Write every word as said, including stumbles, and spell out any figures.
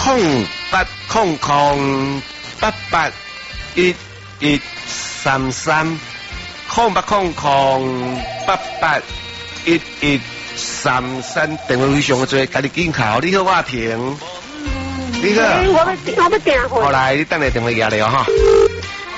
空八空空八八一一三三，空八空空八八一一三三，电话非常的多，家己紧考。你好，我阿平。你好。 我要我要订货。 好来，你等下电话压来哦哈。